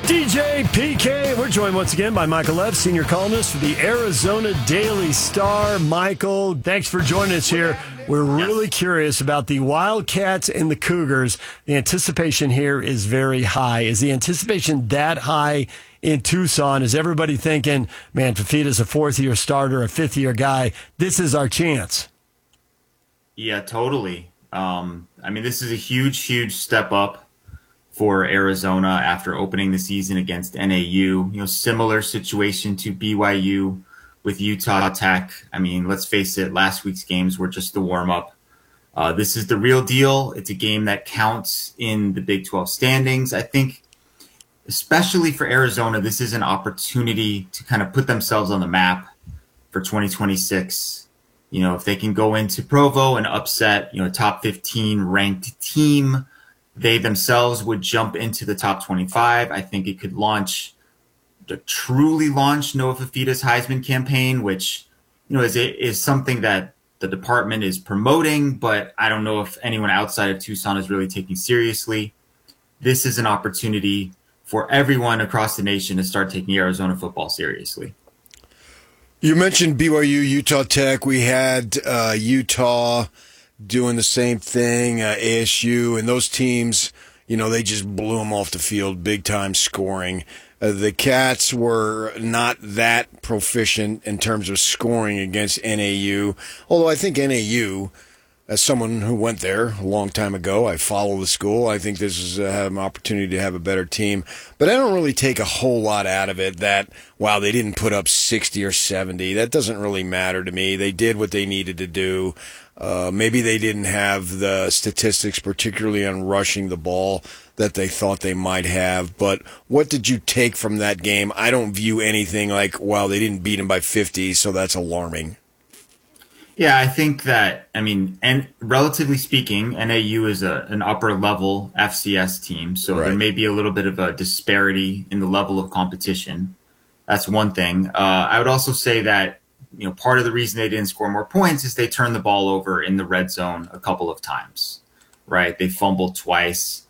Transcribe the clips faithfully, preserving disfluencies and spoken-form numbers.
D J P K. We're joined once again by Michael Lev, senior columnist for the Arizona Daily Star. Michael, thanks for joining us here. We're really curious about the Wildcats and the Cougars. The anticipation here is very high. Is the anticipation that high in Tucson? Is everybody thinking, man, Fifita's a fourth-year starter, a fifth-year guy. This is our chance. Yeah, totally. Um, I mean, this is a huge, huge step up for Arizona after opening the season against N A U. You know, similar situation to B Y U with Utah Tech. I mean, let's face it, last week's games were just the warm-up. Uh, this is the real deal. It's a game that counts in the Big twelve standings. I think, especially for Arizona, this is an opportunity to kind of put themselves on the map for twenty twenty-six. You know, if they can go into Provo and upset, you know, a top fifteen ranked team, they themselves would jump into the top twenty-five. I think it could launch, to truly launch Noah Fifita's Heisman campaign, which, you know, is is something that the department is promoting, but I don't know if anyone outside of Tucson is really taking seriously. This is an opportunity for everyone across the nation to start taking Arizona football seriously. You mentioned B Y U, Utah Tech. We had uh, Utah doing the same thing, uh, A S U, and those teams, you know, they just blew them off the field, big-time scoring. Uh, the Cats were not that proficient in terms of scoring against N A U, although I think N A U, as someone who went there a long time ago, I follow the school, I think this is uh, an opportunity to have a better team. But I don't really take a whole lot out of it that, wow, they didn't put up sixty or seventy. That doesn't really matter to me. They did what they needed to do. Uh, maybe they didn't have the statistics, particularly on rushing the ball, that they thought they might have. But what did you take from that game? I don't view anything like, wow, they didn't beat them by fifty, so that's alarming. Yeah, I think that, I mean, and relatively speaking, N A U is a, an upper level F C S team, so right. There may be a little bit of a disparity in the level of competition. That's one thing. Uh, I would also say that, you know, part of the reason they didn't score more points is they turned the ball over in the red zone a couple of times, right? They fumbled twice.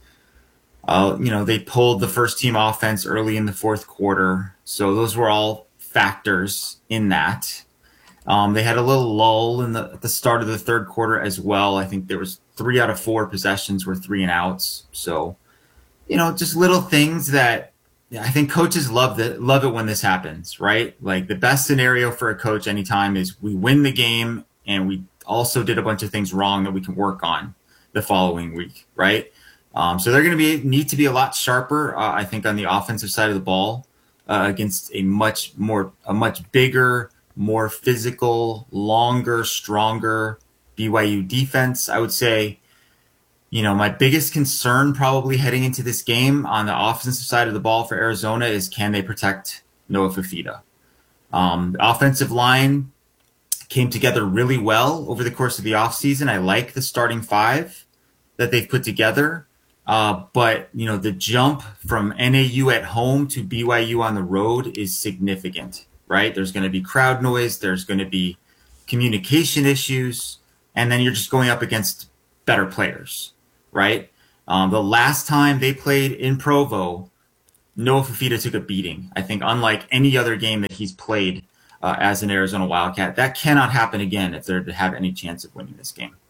Uh, you know, they pulled the first team offense early in the fourth quarter. So those were all factors in that. Um, they had a little lull in the, at the start of the third quarter as well. I think there was three out of four possessions were three and outs. So, you know, just little things that I think coaches love it, love it when this happens, right? Like the best scenario for a coach anytime is we win the game and we also did a bunch of things wrong that we can work on the following week, right? Um, so they're going to be need to be a lot sharper, uh, I think, on the offensive side of the ball uh, against a much more, a much bigger, more physical, longer, stronger B Y U defense. I would say, you know, my biggest concern probably heading into this game on the offensive side of the ball for Arizona is can they protect Noah Fifita? Um, the offensive line came together really well over the course of the offseason. I like the starting five that they've put together. Uh, but, you know, the jump from N A U at home to B Y U on the road is significant, right? There's going to be crowd noise. There's going to be communication issues. And then you're just going up against better players, right? Um, the last time they played in Provo, Noah Fifita took a beating. I think unlike any other game that he's played uh, as an Arizona Wildcat, that cannot happen again if they're to have any chance of winning this game.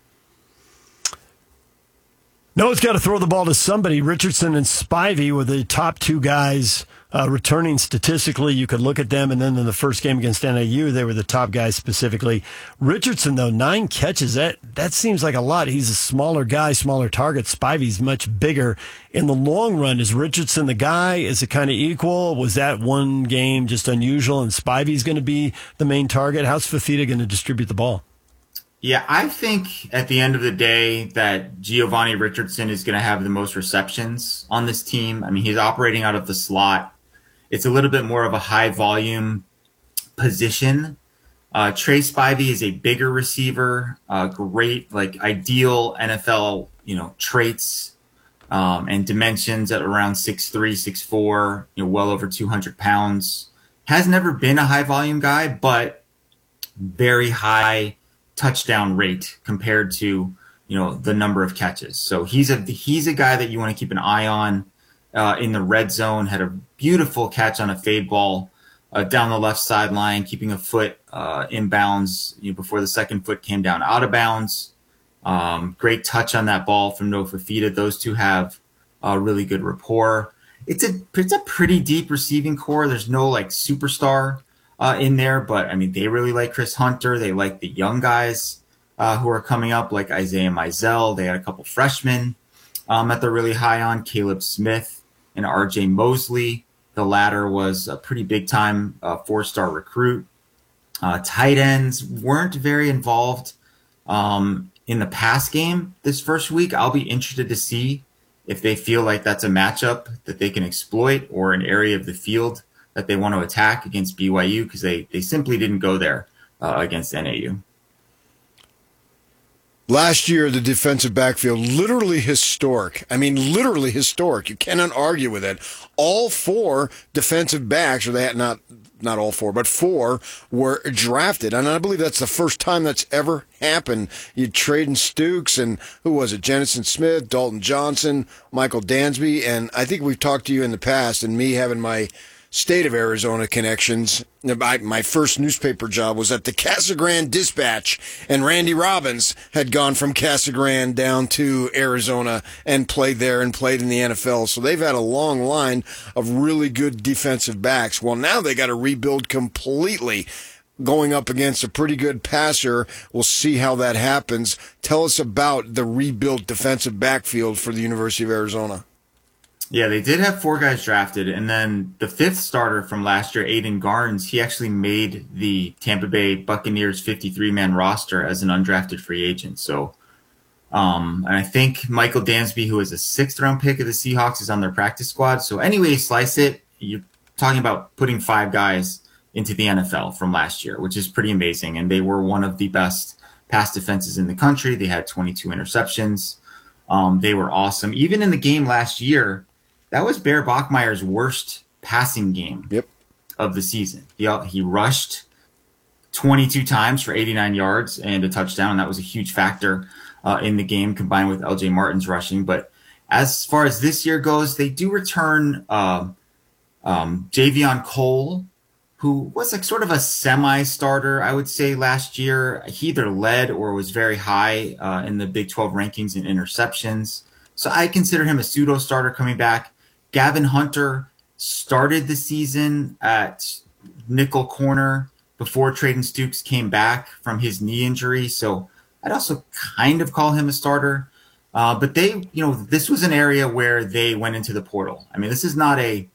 Noah's got to throw the ball to somebody. Richardson and Spivey were the top two guys uh, returning statistically. You could look at them, and then in the first game against N A U, they were the top guys specifically. Richardson, though, nine catches. That that seems like a lot. He's a smaller guy, smaller target. Spivey's much bigger. In the long run, is Richardson the guy? Is it kind of equal? Was that one game just unusual, and Spivey's going to be the main target? How's Fifita going to distribute the ball? Yeah, I think at the end of the day that Giovanni Richardson is going to have the most receptions on this team. I mean, he's operating out of the slot. It's a little bit more of a high volume position. Uh, Trey Spivey is a bigger receiver, uh, great, like ideal N F L, you know, traits um, and dimensions at around six three, six four, you know, well over two hundred pounds. Has never been a high volume guy, but very high touchdown rate compared to, you know, the number of catches. So he's a he's a guy that you want to keep an eye on. uh, in the red zone, had a beautiful catch on a fade ball uh, down the left sideline, keeping a foot uh, inbounds you know, before the second foot came down out of bounds. Um, great touch on that ball from Noah Fifita. Those two have uh, really good rapport. It's a it's a pretty deep receiving core. There's no like superstar uh, in there, but I mean they really like Chris Hunter. They like the young guys uh, who are coming up, like Isaiah Mizell. They had a couple freshmen um, that they're really high on, Caleb Smith and R J Mosley. The latter was a pretty big time uh, four star recruit. Uh, tight ends weren't very involved um, in the pass game this first week. I'll be interested to see if they feel like that's a matchup that they can exploit or an area of the field that they want to attack against B Y U, because they, they simply didn't go there uh, against N A U. Last year, the defensive backfield, literally historic. I mean, literally historic. You cannot argue with it. All four defensive backs, or they had not, not all four, but four were drafted. And I believe that's the first time that's ever happened. You Traden Stukes and who was it? Jennison Smith, Dalton Johnson, Michael Dansby. And I think we've talked to you in the past, and me having my state of Arizona connections. My first newspaper job was at the Casa Grande Dispatch, and Randy Robbins had gone from Casa Grande down to Arizona and played there and played in the N F L. So they've had a long line of really good defensive backs. Well, now they got to rebuild completely, going up against a pretty good passer. We'll see how that happens. Tell us about the rebuilt defensive backfield for the University of Arizona. Yeah, they did have four guys drafted, and then the fifth starter from last year, Aiden Garnes, he actually made the Tampa Bay Buccaneers fifty-three man roster as an undrafted free agent. So, um, and I think Michael Dansby, who is a sixth round pick of the Seahawks, is on their practice squad. So anyway you slice it, you're talking about putting five guys into the N F L from last year, which is pretty amazing. And they were one of the best pass defenses in the country. They had twenty-two interceptions. Um, they were awesome. Even in the game last year, that was Bear Bachmeier's worst passing game yep. of the season. He, he rushed twenty-two times for eighty-nine yards and a touchdown, and that was a huge factor uh, in the game, combined with L J Martin's rushing. But as far as this year goes, they do return uh, um, Javion Cole, who was like sort of a semi-starter, I would say, last year. He either led or was very high uh, in the Big twelve rankings in interceptions. So I consider him a pseudo-starter coming back. Gavin Hunter started the season at nickel corner before Traden Stukes came back from his knee injury. So I'd also kind of call him a starter. Uh, but they, you know, this was an area where they went into the portal. I mean, this is not a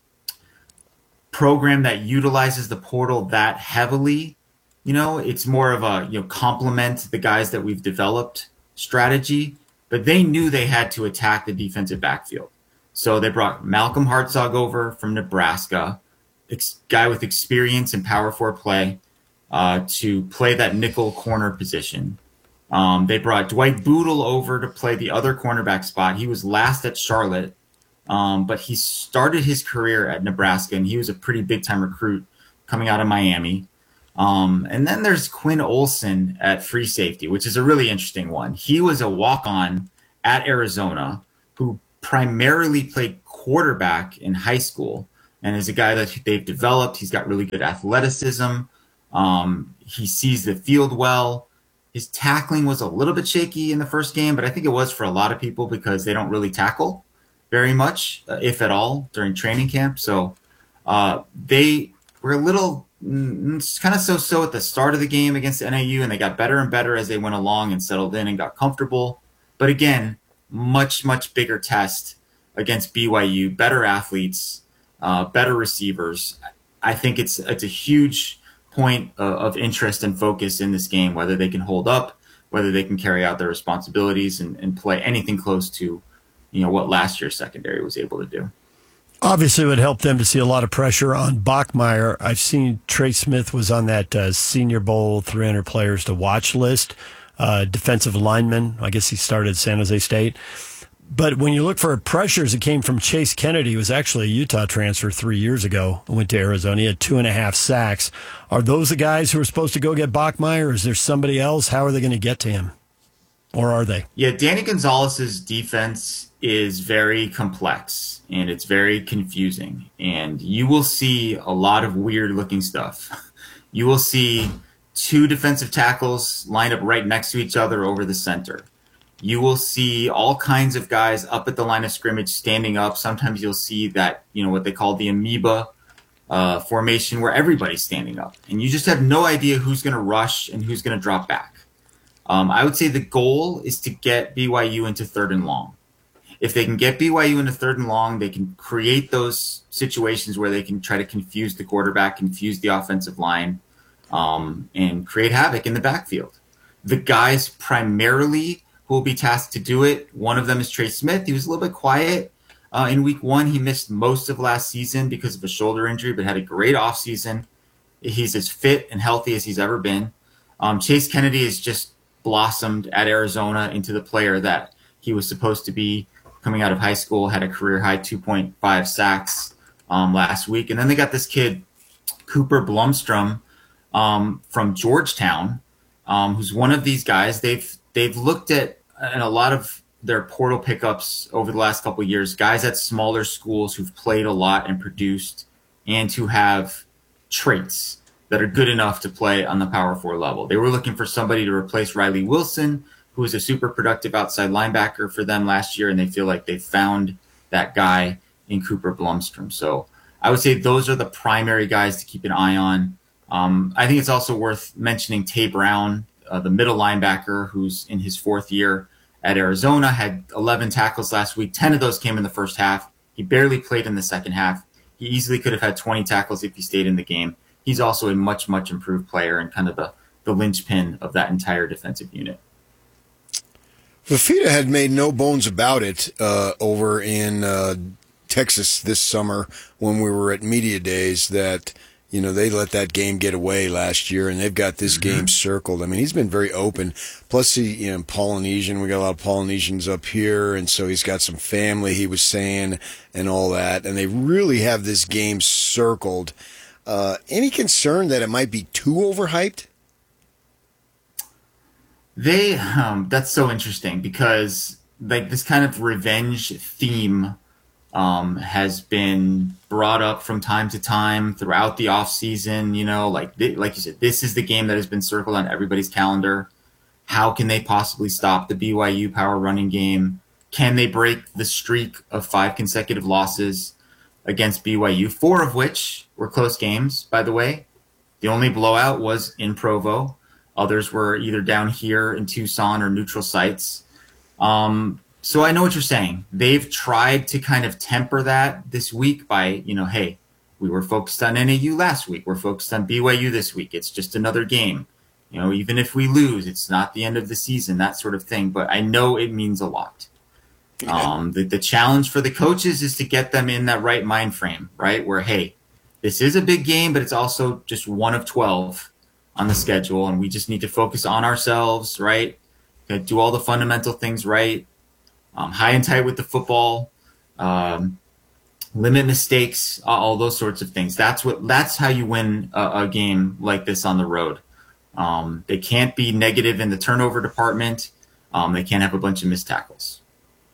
program that utilizes the portal that heavily. You know, it's more of a, you know, complement the guys that we've developed strategy. But they knew they had to attack the defensive backfield. So they brought Malcolm Hartzog over from Nebraska, ex- guy with experience in power four play, uh, to play that nickel corner position. Um, they brought Dwight Boodle over to play the other cornerback spot. He was last at Charlotte, um, but he started his career at Nebraska, and he was a pretty big-time recruit coming out of Miami. Um, and then there's Quinn Olson at free safety, which is a really interesting one. He was a walk-on at Arizona who primarily played quarterback in high school and is a guy that they've developed. He's got really good athleticism. Um, he sees the field well. His tackling was a little bit shaky in the first game, but I think it was for a lot of people because they don't really tackle very much, uh, if at all, during training camp. So uh, they were a little mm, kind of so-so at the start of the game against N A U, and they got better and better as they went along and settled in and got comfortable. But again, much, much bigger test against B Y U, better athletes, uh, better receivers. I think it's it's a huge point of, of interest and focus in this game, whether they can hold up, whether they can carry out their responsibilities and, and play anything close to, you know, what last year's secondary was able to do. Obviously, it would help them to see a lot of pressure on Bachmeier. I've seen Trey Smith was on that uh, Senior Bowl three hundred players to watch list. Uh, defensive lineman. I guess he started at San Jose State. But when you look for pressures, it came from Chase Kennedy, who was actually a Utah transfer three years ago, went to Arizona. He had two and a half sacks. Are those the guys who are supposed to go get Bachmeier, or is there somebody else? How are they going to get to him? or are they? Yeah, Danny Gonzalez's defense is very complex and it's very confusing. And you will see a lot of weird looking stuff. You will see two defensive tackles lined up right next to each other over the center. You will see all kinds of guys up at the line of scrimmage standing up. Sometimes you'll see that, you know, what they call the amoeba uh, formation where everybody's standing up. And you just have no idea who's going to rush and who's going to drop back. Um, I would say the goal is to get B Y U into third and long. If they can get B Y U into third and long, they can create those situations where they can try to confuse the quarterback, confuse the offensive line, um, and create havoc in the backfield. The guys primarily who will be tasked to do it, one of them is Trey Smith. He was a little bit quiet uh, in week one. He missed most of last season because of a shoulder injury, but had a great offseason. He's as fit and healthy as he's ever been. Um, Chase Kennedy has just blossomed at Arizona into the player that he was supposed to be coming out of high school, had a career high two point five sacks um, last week. And then they got this kid, Cooper Blumstrom, um, from Georgetown, um, who's one of these guys. They've they've looked at in a lot of their portal pickups over the last couple of years, guys at smaller schools who've played a lot and produced and who have traits that are good enough to play on the Power Four level. They were looking for somebody to replace Riley Wilson, who was a super productive outside linebacker for them last year, and they feel like they found that guy in Cooper Blumstrom. So I would say those are the primary guys to keep an eye on. Um, I think it's also worth mentioning Tay Brown, uh, the middle linebacker, who's in his fourth year at Arizona, had eleven tackles last week. ten of those came in the first half. He barely played in the second half. He easily could have had twenty tackles if he stayed in the game. He's also a much, much improved player and kind of the, the linchpin of that entire defensive unit. Fifita had made no bones about it uh, over in uh, Texas this summer when we were at Media Days that, you know, they let that game get away last year, and they've got this mm-hmm. game circled. I mean, he's been very open. Plus, he, you know, Polynesian. We got a lot of Polynesians up here, and so he's got some family, he was saying, and all that. And they really have this game circled. Uh, any concern that it might be too overhyped? They, um, that's so interesting because like this kind of revenge theme um, has been brought up from time to time throughout the off season. You know, like th- like you said, this is the game that has been circled on everybody's calendar. How can they possibly stop the B Y U power running game? Can they break the streak of five consecutive losses against B Y U, four of which were close games, by the way? The only blowout was in Provo. Others were either down here in Tucson or neutral sites. Um, so I know what you're saying. They've tried to kind of temper that this week by, you know, hey, we were focused on N A U last week. We're focused on B Y U this week. It's just another game. You know, even if we lose, it's not the end of the season, that sort of thing. But I know it means a lot. Um, the, the challenge for the coaches is to get them in that right mind frame, right? Where, hey, this is a big game, but it's also just one of twelve on the schedule, and we just need to focus on ourselves, right? Do all the fundamental things right, um, high and tight with the football, um, limit mistakes, all those sorts of things. That's what. That's how you win a, a game like this on the road. Um, they can't be negative in the turnover department. Um, they can't have a bunch of missed tackles.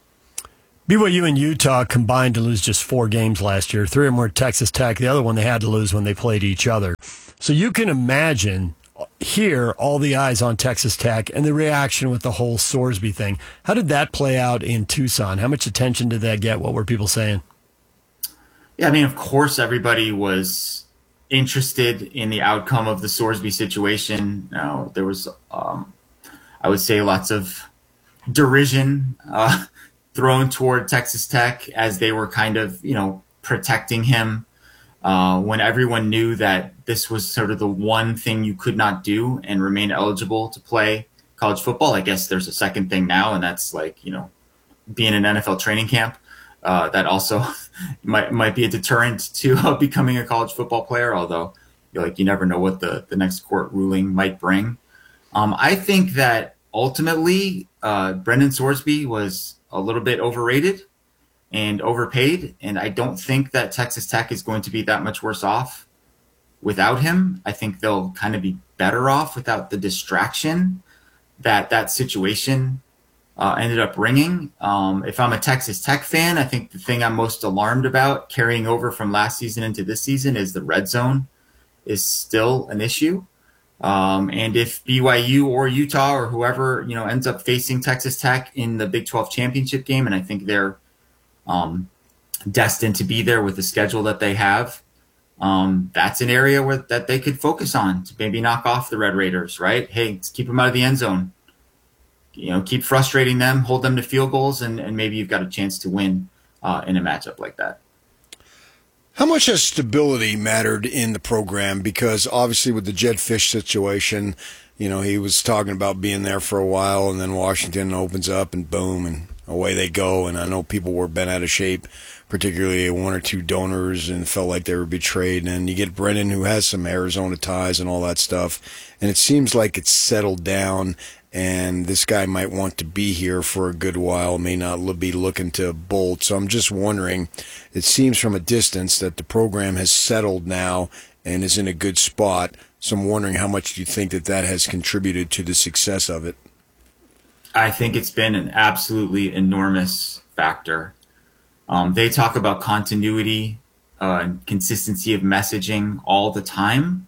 B Y U and Utah combined to lose just four games last year. Three of them were Texas Tech. The other one they had to lose when they played each other. So you can imagine here all the eyes on Texas Tech and the reaction with the whole Sorsby thing. How did that play out in Tucson? How much attention did that get? What were people saying? Yeah, I mean, of course, everybody was interested in the outcome of the Sorsby situation. Now, there was, um, I would say, lots of derision uh, thrown toward Texas Tech as they were kind of, you know, protecting him. Uh, when everyone knew that this was sort of the one thing you could not do and remain eligible to play college football. I guess there's a second thing now, and that's like, you know, being in an N F L training camp. Uh, that also might might be a deterrent to uh, becoming a college football player, although you're like you never know what the, the next court ruling might bring. Um, I think that ultimately uh, Brendan Sorsby was a little bit overrated and overpaid, and I don't think that Texas Tech is going to be that much worse off without him. I think they'll kind of be better off without the distraction that that situation uh, ended up ringing. Um, if I'm a Texas Tech fan, I think the thing I'm most alarmed about carrying over from last season into this season is the red zone is still an issue. Um, and if B Y U or Utah or whoever, you know, ends up facing Texas Tech in the Big twelve championship game, and I think they're um, destined to be there with the schedule that they have, um, that's an area where that they could focus on to maybe knock off the Red Raiders, right? Hey, let's keep them out of the end zone. You know, keep frustrating them, hold them to field goals, and, and maybe you've got a chance to win uh, in a matchup like that. How much has stability mattered in the program? Because obviously with the Jedd Fisch situation, you know, he was talking about being there for a while, and then Washington opens up and boom, and away they go. And I know people were bent out of shape, particularly one or two donors, and felt like they were betrayed. And you get Brennan, who has some Arizona ties and all that stuff, and it seems like it's settled down. And this guy might want to be here for a good while, may not be looking to bolt. So I'm just wondering, it seems from a distance that the program has settled now and is in a good spot. So I'm wondering how much do you think that that has contributed to the success of it? I think it's been an absolutely enormous factor. Um, they talk about continuity uh, and consistency of messaging all the time.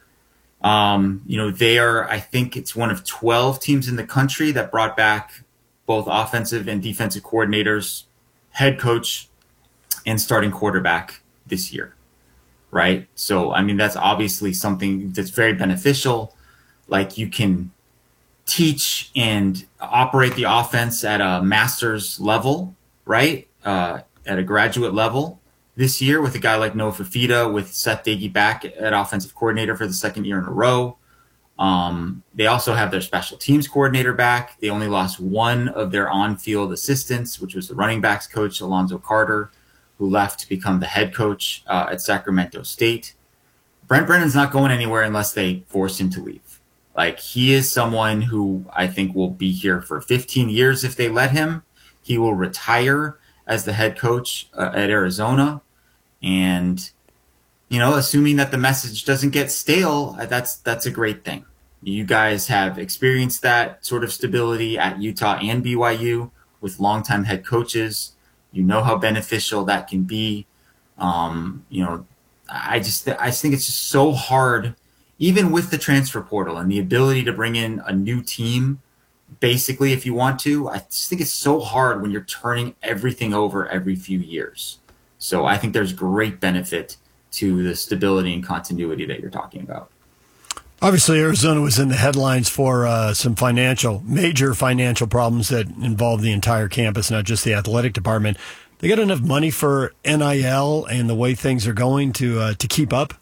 Um, you know, they are, I think it's one of twelve teams in the country that brought back both offensive and defensive coordinators, head coach, and starting quarterback this year, right? So, I mean, that's obviously something that's very beneficial. Like, you can teach and operate the offense at a master's level, right? Uh, at a graduate level. This year with a guy like Noah Fifita, with Seth Doege back at offensive coordinator for the second year in a row. Um, they also have their special teams coordinator back. They only lost one of their on-field assistants, which was the running backs coach, Alonzo Carter, who left to become the head coach uh, at Sacramento State. Brent Brennan's not going anywhere unless they force him to leave. Like, he is someone who I think will be here for fifteen years if they let him. He will retire as the head coach uh, at Arizona. And, you know, assuming that the message doesn't get stale, that's that's a great thing. You guys have experienced that sort of stability at Utah and B Y U with longtime head coaches. You know how beneficial that can be. Um, you know, I just I just think it's just so hard, even with the transfer portal and the ability to bring in a new team, basically, if you want to. I just think it's so hard when you're turning everything over every few years. So I think there's great benefit to the stability and continuity that you're talking about. Obviously, Arizona was in the headlines for uh, some financial, major financial problems that involved the entire campus, not just the athletic department. They got enough money for N I L and the way things are going to uh, to keep up?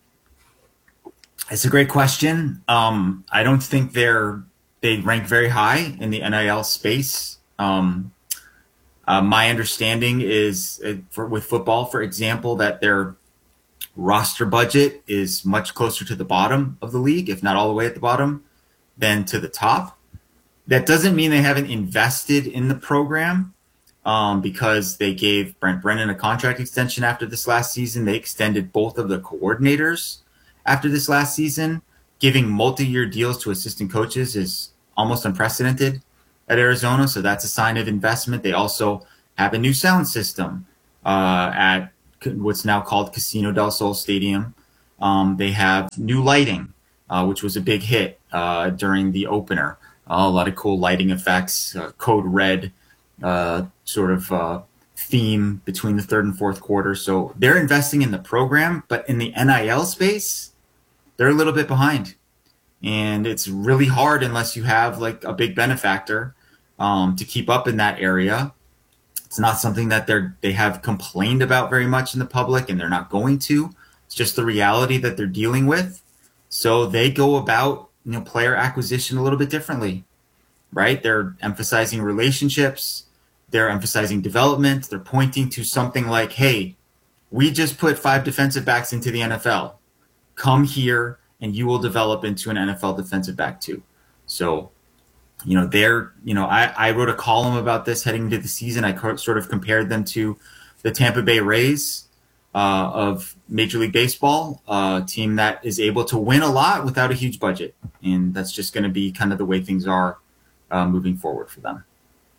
It's a great question. Um, I don't think they're they rank very high in the N I L space. Um, Uh, my understanding is uh, for, with football, for example, that their roster budget is much closer to the bottom of the league, if not all the way at the bottom, than to the top. That doesn't mean they haven't invested in the program um, because they gave Brent Brennan a contract extension after this last season. They extended both of the coordinators after this last season. Giving multi-year deals to assistant coaches is almost unprecedented at Arizona, so that's a sign of investment. They also have a new sound system uh, at what's now called Casino del Sol Stadium. Um, they have new lighting, uh, which was a big hit uh, during the opener. Uh, a lot of cool lighting effects, uh, code red uh, sort of uh, theme between the third and fourth quarter. So they're investing in the program, but in the N I L space, they're a little bit behind. And it's really hard unless you have like a big benefactor um, to keep up in that area. It's not something that they're they have complained about very much in the public, and they're not going to. It's just the reality that they're dealing with. So they go about, you know, player acquisition a little bit differently, right? They're emphasizing relationships. They're emphasizing development. They're pointing to something like, hey, we just put five defensive backs into the N F L. Come here and you will develop into an N F L defensive back too. So, you know, they're, you know, I, I wrote a column about this heading into the season. I co- sort of compared them to the Tampa Bay Rays uh, of Major League Baseball, a team that is able to win a lot without a huge budget. And that's just going to be kind of the way things are uh, moving forward for them.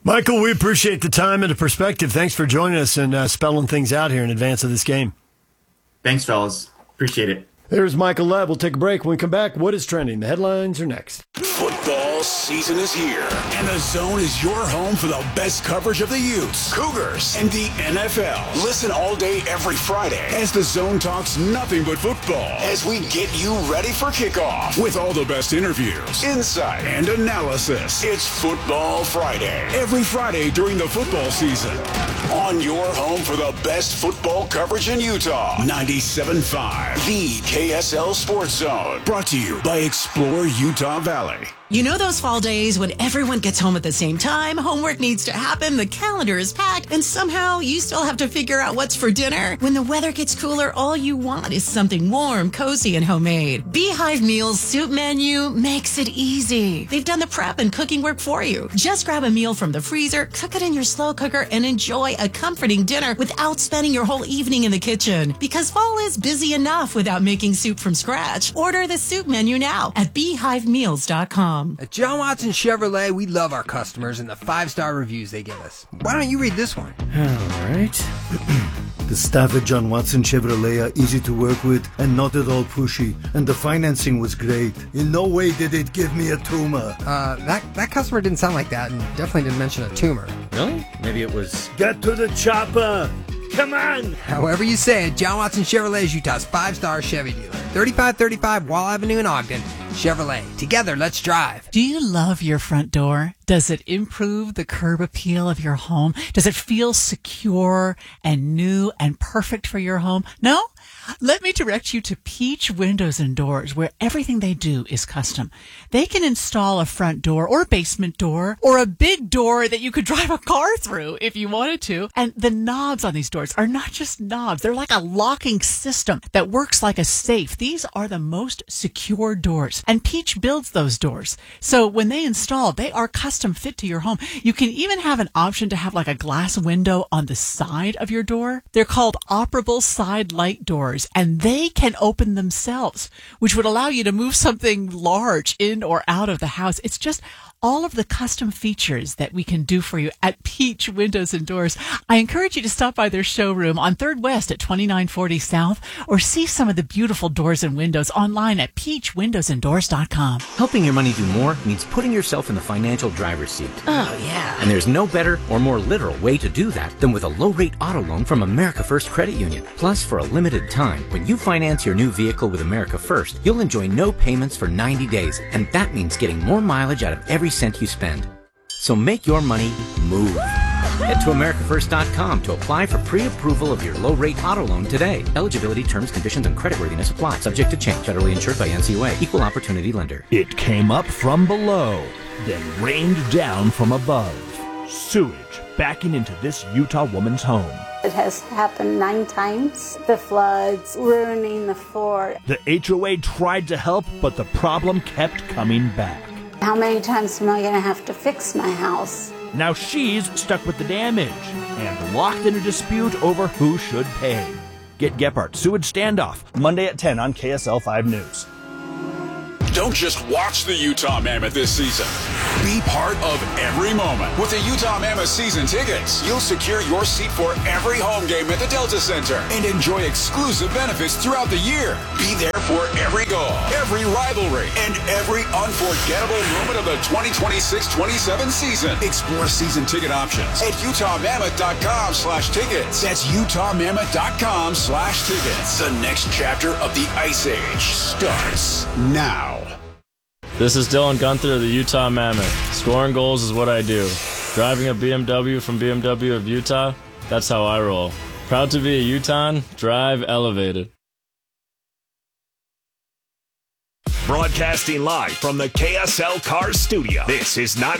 Michael, we appreciate the time and the perspective. Thanks for joining us and uh, spelling things out here in advance of this game. Thanks, fellas. Appreciate it. There's Michael Leb. We'll take a break. When we come back, what is trending? The headlines are next. Football season is here, and The Zone is your home for the best coverage of the Utes, Cougars, and the N F L. Listen all day, every Friday, as The Zone talks nothing but football, as we get you ready for kickoff with all the best interviews, insight, and analysis. It's Football Friday, every Friday during the football season, on your home for the best football coverage in Utah. ninety-seven point five, the K S L Sports Zone, brought to you by Explore Utah Valley. You know those fall days when everyone gets home at the same time, homework needs to happen, the calendar is packed, and somehow you still have to figure out what's for dinner? When the weather gets cooler, all you want is something warm, cozy, and homemade. Beehive Meals Soup Menu makes it easy. They've done the prep and cooking work for you. Just grab a meal from the freezer, cook it in your slow cooker, and enjoy a comforting dinner without spending your whole evening in the kitchen. Because fall is busy enough without making soup from scratch. Order the soup menu now at beehive meals dot com. At John Watson Chevrolet, we love our customers and the five-star reviews they give us. Why don't you read this one? All right. The staff at John Watson Chevrolet are easy to work with and not at all pushy, and the financing was great. In no way did it give me a tumor. Uh, that, that customer didn't sound like that and definitely didn't mention a tumor. Really? Maybe it was... Get to the chopper! Come on! However you say it, John Watson Chevrolet is Utah's five-star Chevy dealer. thirty-five thirty-five Wall Avenue in Ogden. Chevrolet. Together, let's drive. Do you love your front door? Does it improve the curb appeal of your home? Does it feel secure and new and perfect for your home? No? Let me direct you to Peach Windows and Doors, where everything they do is custom. They can install a front door or a basement door or a big door that you could drive a car through if you wanted to. And the knobs on these doors are not just knobs. They're like a locking system that works like a safe. These are the most secure doors. And Peach builds those doors. So when they install, they are custom fit to your home. You can even have an option to have like a glass window on the side of your door. They're called operable side light doors, and they can open themselves, which would allow you to move something large in or out of the house. It's just all of the custom features that we can do for you at Peach Windows and Doors. I encourage you to stop by their showroom on third West at twenty-nine forty South, or see some of the beautiful doors and windows online at peach windows and doors dot com. Helping your money do more means putting yourself in the financial driver's seat. Oh, yeah. And there's no better or more literal way to do that than with a low-rate auto loan from America First Credit Union. Plus, for a limited time, when you finance your new vehicle with America First, you'll enjoy no payments for ninety days, and that means getting more mileage out of every cent you spend. So make your money move. Head to america first dot com to apply for pre-approval of your low-rate auto loan today. Eligibility, terms, conditions, and creditworthiness apply. Subject to change. Federally insured by N C U A. Equal opportunity lender. It came up from below, then rained down from above. Sewage backing into this Utah woman's home. It has happened nine times. The floods ruining the floor. The H O A tried to help, but the problem kept coming back. How many times am I going to have to fix my house? Now she's stuck with the damage and locked in a dispute over who should pay. Get Gephardt Sewage Standoff, Monday at ten on K S L five News. Don't just watch the Utah Mammoth this season. Be part of every moment. With the Utah Mammoth season tickets, you'll secure your seat for every home game at the Delta Center and enjoy exclusive benefits throughout the year. Be there for every goal, every rivalry, and every unforgettable moment of the twenty twenty-six twenty-seven season. Explore season ticket options at utah mammoth dot com slash tickets. That's utah mammoth dot com slash tickets. The next chapter of the Ice Age starts now. This is Dylan Gunther of the Utah Mammoth. Scoring goals is what I do. Driving a B M W from B M W of Utah, that's how I roll. Proud to be a Utahn, drive elevated. Broadcasting live from the K S L Cars studio. This is ninety.